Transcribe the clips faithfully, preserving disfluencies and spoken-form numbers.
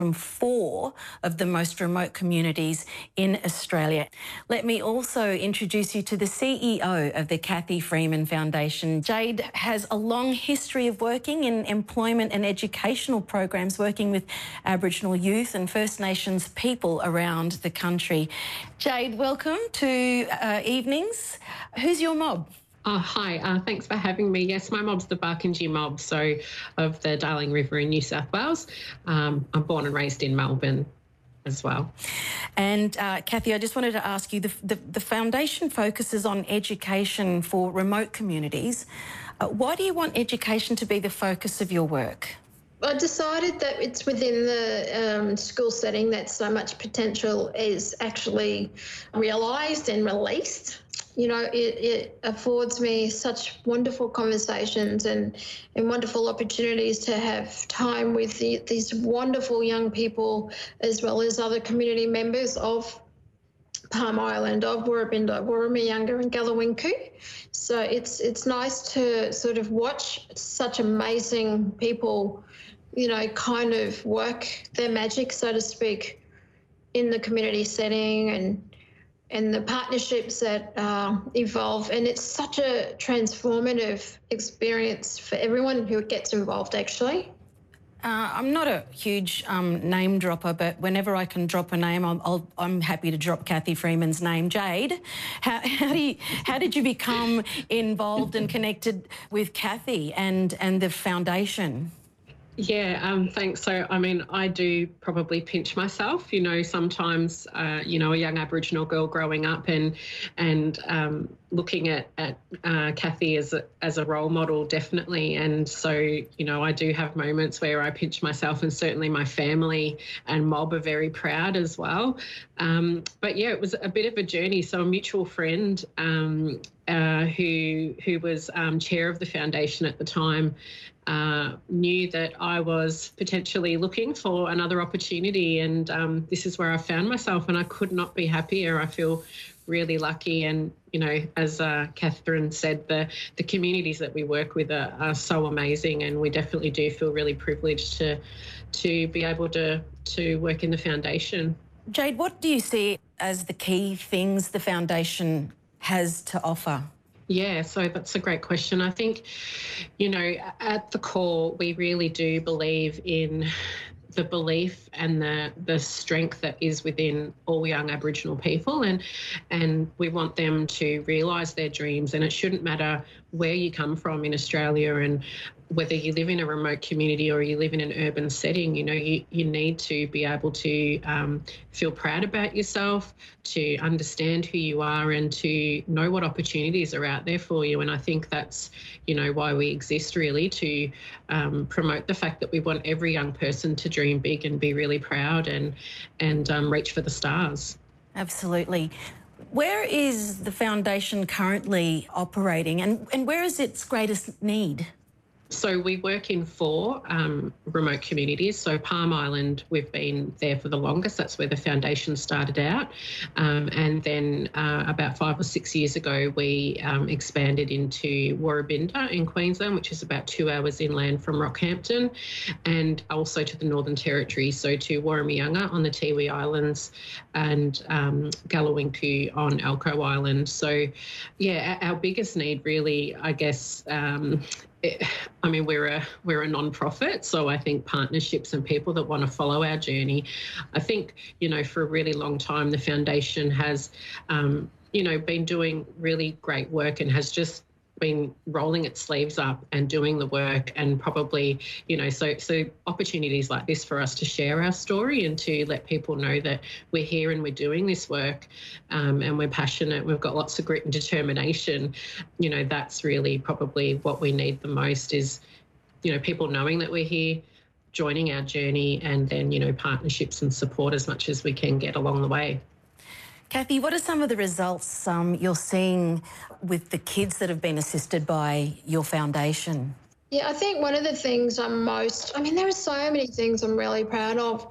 from four of the most remote communities in Australia. Let me also introduce you to the C E O of the Cathy Freeman Foundation. Jade has a long history of working in employment and educational programs, working with Aboriginal youth and First Nations people around the country. Jade, welcome to uh, Evenings. Who's your mob? Oh, hi. Uh, thanks for having me. Yes, my mob's the Barkindji mob, so of the Darling River in New South Wales. Um, I'm born and raised in Melbourne as well. And uh, Cathy, I just wanted to ask you, the, the, the foundation focuses on education for remote communities. Uh, why do you want education to be the focus of your work? I decided that it's within the um, school setting that so much potential is actually realised and released. You know, it, it affords me such wonderful conversations and, and wonderful opportunities to have time with the, these wonderful young people, as well as other community members of Palm Island, of Woorabinda, Waramayunga and Gallawinku. So it's it's nice to sort of watch such amazing people, you know, kind of work their magic, so to speak, in the community setting and and the partnerships that uh, evolve. And it's such a transformative experience for everyone who gets involved, actually. Uh, I'm not a huge um, name dropper, but whenever I can drop a name, I'm, I'll, I'm happy to drop Cathy Freeman's name. Jade, how, how, do you, how did you become involved and connected with Cathy and, and the foundation? Yeah, um, thanks. So, I mean, I do probably pinch myself, you know, sometimes, uh, you know, a young Aboriginal girl growing up and and um, looking at, at uh, Cathy as a, as a role model, definitely. And so, you know, I do have moments where I pinch myself, and certainly my family and mob are very proud as well. Um, but, yeah, it was a bit of a journey. So a mutual friend um, uh, who, who was um, chair of the foundation at the time, Uh, knew that I was potentially looking for another opportunity, and um, this is where I found myself, and I could not be happier. I feel really lucky, and you know, as uh, Catherine said, the the communities that we work with are, are so amazing, and we definitely do feel really privileged to to be able to to work in the foundation. Jade, what do you see as the key things the foundation has to offer? Yeah, so that's a great question. I think, you know, at the core, we really do believe in the belief and the the strength that is within all young Aboriginal people, and and we want them to realise their dreams. And it shouldn't matter where you come from in Australia, and whether you live in a remote community or you live in an urban setting, you know, you, you need to be able to um, feel proud about yourself, to understand who you are, and to know what opportunities are out there for you. And I think that's, you know, why we exist, really, to um, promote the fact that we want every young person to dream big and be really proud and, and um, reach for the stars. Absolutely. Where is the foundation currently operating, and, and where is its greatest need? So we work in four um, remote communities. So Palm Island, we've been there for the longest. That's where the foundation started out. Um, and then uh, about five or six years ago, we um, expanded into Woorabinda in Queensland, which is about two hours inland from Rockhampton, and also to the Northern Territory, so to Waramayunga on the Tiwi Islands and um, Gallawinku on Elcho Island. So, yeah, our, our biggest need really, I guess, um, It, I mean, we're a we're a non-profit, so I think partnerships and people that want to follow our journey. I think, you know, for a really long time, the foundation has, um, you know, been doing really great work and has just been rolling its sleeves up and doing the work, and probably, you know, so so opportunities like this for us to share our story and to let people know that we're here and we're doing this work, um, and we're passionate, we've got lots of grit and determination. You know, that's really probably what we need the most is, you know, people knowing that we're here, joining our journey, and then, you know, partnerships and support as much as we can get along the way. Cathy, what are some of the results um, you're seeing with the kids that have been assisted by your foundation? Yeah, I think one of the things I'm most, I mean, there are so many things I'm really proud of.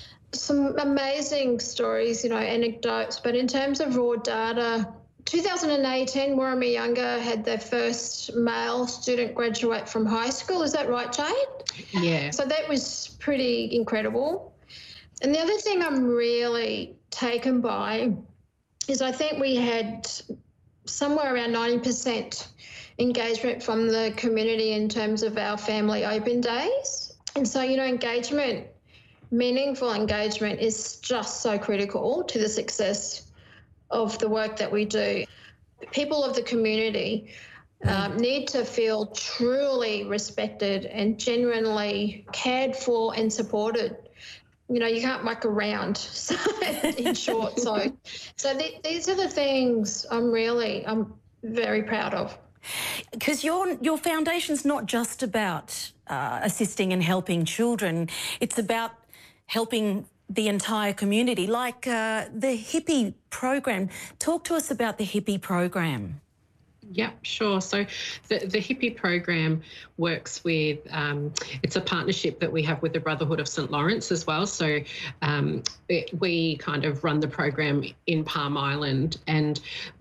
Some amazing stories, you know, anecdotes, but in terms of raw data, two thousand eighteen, Waramayunga had their first male student graduate from high school. Is that right, Jade? Yeah. So that was pretty incredible. And the other thing I'm really taken by is I think we had somewhere around ninety percent engagement from the community in terms of our family open days. And so, you know, engagement, meaningful engagement is just so critical to the success of the work that we do. People of the community um, need to feel truly respected and genuinely cared for and supported. You know, you can't muck around, so, in short. So, so th- these are the things I'm really, I'm very proud of. Because your your foundation's not just about uh, assisting and helping children; it's about helping the entire community, like uh, the Hippie program. Talk to us about the Hippie program. Yeah, sure. So the, the Hippie program works with, um, it's a partnership that we have with the Brotherhood of St Lawrence as well. So um, it, we kind of run the program in Palm Island, and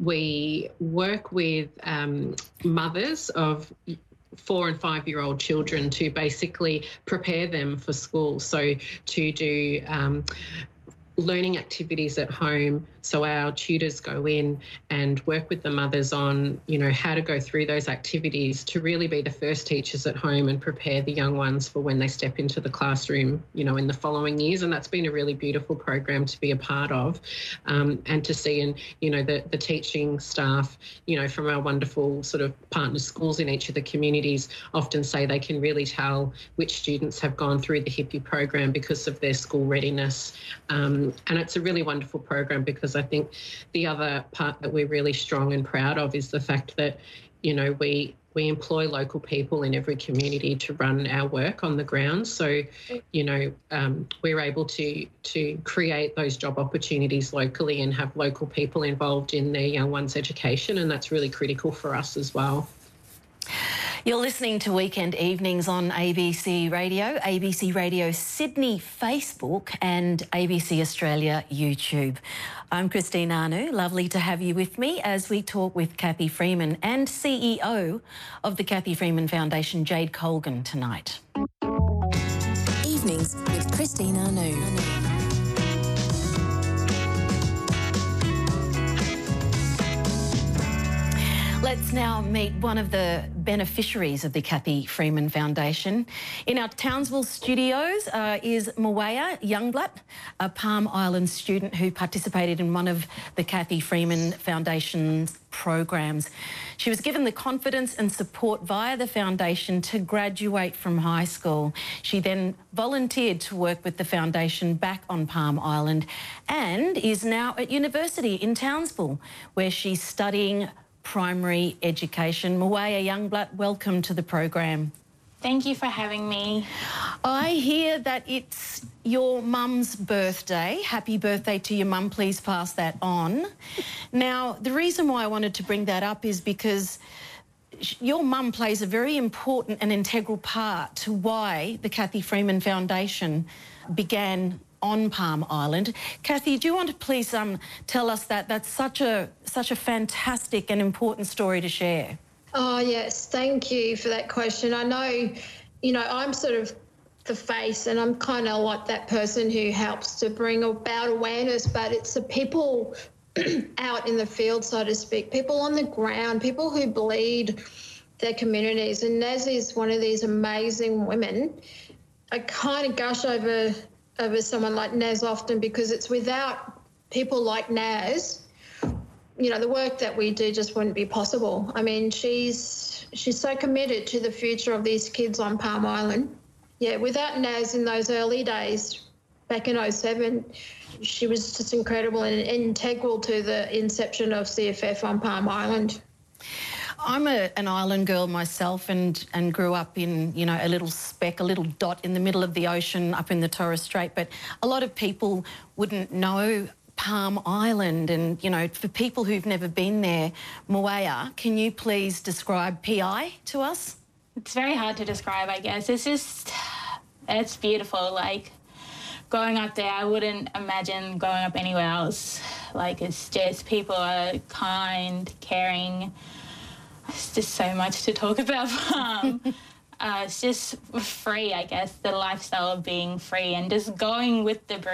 we work with um, mothers of four and five year old children to basically prepare them for school. So to do um, learning activities at home. So our tutors go in and work with the mothers on, you know, how to go through those activities to really be the first teachers at home and prepare the young ones for when they step into the classroom, you know, in the following years. And that's been a really beautiful program to be a part of, um, and to see, and, you know, the, the teaching staff, you know, from our wonderful sort of partner schools in each of the communities often say they can really tell which students have gone through the Hippie program because of their school readiness. Um, and it's a really wonderful program because I think the other part that we're really strong and proud of is the fact that, you know, we we employ local people in every community to run our work on the ground. So, you know, um, we're able to to create those job opportunities locally and have local people involved in their young ones' education, and that's really critical for us as well. You're listening to Weekend Evenings on A B C Radio, A B C Radio Sydney Facebook and A B C Australia YouTube. I'm Christine Anu. Lovely to have you with me as we talk with Cathy Freeman and C E O of the Cathy Freeman Foundation, Jade Colgan, tonight. Evenings with Christine Anu. Let's now meet one of the beneficiaries of the Cathy Freeman Foundation. In our Townsville studios uh, is Mwaya Youngblatt, a Palm Island student who participated in one of the Cathy Freeman Foundation's programs. She was given the confidence and support via the foundation to graduate from high school. She then volunteered to work with the foundation back on Palm Island and is now at university in Townsville, where she's studying primary education. Mwaya Youngblatt, welcome to the program. Thank you for having me. I hear that it's your mum's birthday. Happy birthday to your mum. Please pass that on. Now, the reason why I wanted to bring that up is because your mum plays a very important and integral part to why the Cathy Freeman Foundation began on Palm Island. Cathy, do you want to please um, tell us that? That's such a such a fantastic and important story to share. Oh, yes. Thank you for that question. I know, you know, I'm sort of the face and I'm kind of like that person who helps to bring about awareness, but it's the people out in the field, so to speak, people on the ground, people who bleed their communities. And Naz is one of these amazing women. I kind of gush over over someone like Naz often because it's without people like Naz, you know, the work that we do just wouldn't be possible. I mean, she's she's so committed to the future of these kids on Palm Island. Yeah, without Naz in those early days, back in oh seven, she was just incredible and integral to the inception of C F F on Palm Island. I'm a, an island girl myself and, and grew up in, you know, a little speck, a little dot in the middle of the ocean up in the Torres Strait. But a lot of people wouldn't know Palm Island. And, you know, for people who've never been there, Mwaya, can you please describe P I to us? It's very hard to describe, I guess. It's just, it's beautiful. Like, going up there, I wouldn't imagine going up anywhere else. Like, it's just, people are kind, caring. It's just so much to talk about. Um, uh, it's just free, I guess, the lifestyle of being free and just going with the